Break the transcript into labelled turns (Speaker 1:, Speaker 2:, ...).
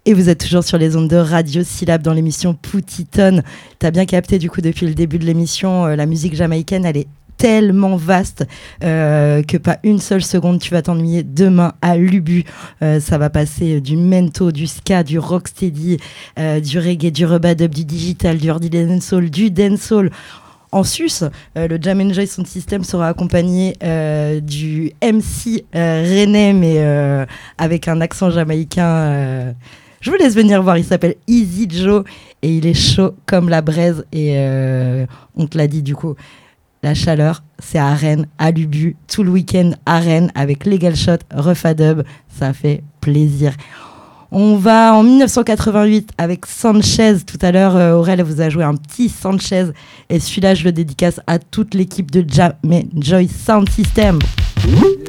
Speaker 1: Et vous êtes toujours sur les ondes de Radio Syllab dans l'émission Poutiton. T'as bien capté du coup depuis le début de l'émission, la musique jamaïcaine, elle est tellement vaste que pas une seule seconde tu vas t'ennuyer. Demain à l'Ubu, ça va passer du mento, du ska, du rocksteady, du reggae, du rubadub, du digital, du early dancehall, du dancehall. En sus, le Jam Enjoy Sound System sera accompagné du MC rennais, mais avec un accent jamaïcain. Je vous laisse venir voir, il s'appelle Easy Joe et il est chaud comme la braise. Et on te l'a dit du coup, la chaleur, c'est à Rennes, à l'Ubu, tout le week-end à Rennes avec Legal Shot, Refadub, ça fait plaisir. On va en 1988 avec Sanchez. Tout à l'heure, Aurel vous a joué un petit Sanchez. Et celui-là, je le dédicace à toute l'équipe de Jam Enjoy Sound System.